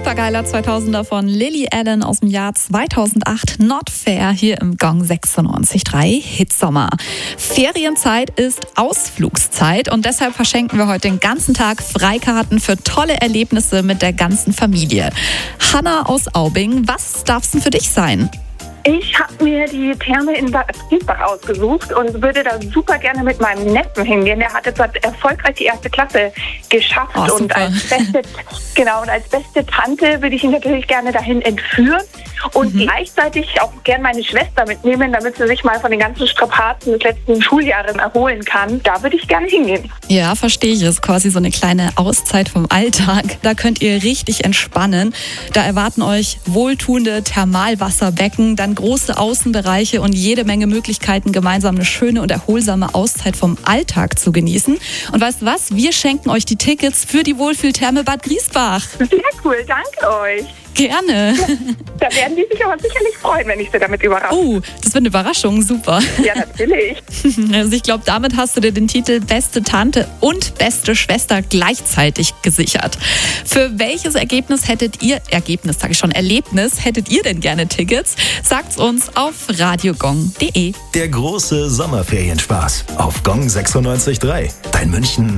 Supergeiler 2000er von Lily Allen aus dem Jahr 2008. Not Fair hier im Gong 96.3 Hitsommer. Ferienzeit ist Ausflugszeit und deshalb verschenken wir heute den ganzen Tag Freikarten für tolle Erlebnisse mit der ganzen Familie. Hanna aus Aubing, was darf es denn für dich sein? Ich habe mir die Therme in Bad Griesbach ausgesucht und würde da super gerne mit meinem Neffen hingehen. Der hat jetzt erfolgreich die 1. Klasse geschafft und als beste Tante würde ich ihn natürlich gerne dahin entführen und gleichzeitig auch gerne meine Schwester mitnehmen, damit sie sich mal von den ganzen Strapazen des letzten Schuljahres erholen kann. Da würde ich gerne hingehen. Ja, verstehe ich. Es ist quasi so eine kleine Auszeit vom Alltag. Da könnt ihr richtig entspannen. Da erwarten euch wohltuende Thermalwasserbecken, dann große Außenbereiche und jede Menge Möglichkeiten, gemeinsam eine schöne und erholsame Auszeit vom Alltag zu genießen. Und weißt du was? Wir schenken euch die Tickets für die Wohlfühltherme Bad Griesbach. Sehr cool, danke euch. Gerne. Da werden die sich aber sicherlich freuen, wenn ich sie damit überrasche. Oh, das wird eine Überraschung, super. Ja, natürlich. Also ich glaube, damit hast du dir den Titel Beste Tante und Beste Schwester gleichzeitig gesichert. Für welches Erlebnis hättet ihr denn gerne Tickets? Sagt's uns auf radiogong.de. Der große Sommerferienspaß auf Gong 96.3. Dein München